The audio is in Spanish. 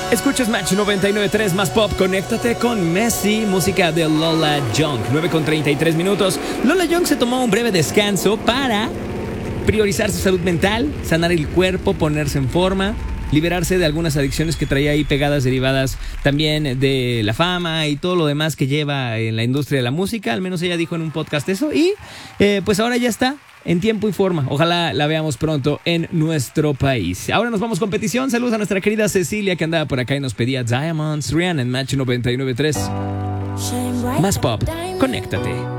Escuchas Match 99.3 más pop. Conéctate con Messi, música de Lola Young. 9:33. Lola Young se tomó un breve descanso para priorizar su salud mental, sanar el cuerpo, ponerse en forma, liberarse de algunas adicciones que traía ahí pegadas, derivadas también de la fama y todo lo demás que lleva en la industria de la música. Al menos ella dijo en un podcast eso. Y pues ahora ya está en tiempo y forma. Ojalá la veamos pronto en nuestro país. Ahora nos vamos con petición. Saludos a nuestra querida Cecilia, que andaba por acá y nos pedía Diamonds, Rihanna en Match 99.3. Más pop, conéctate.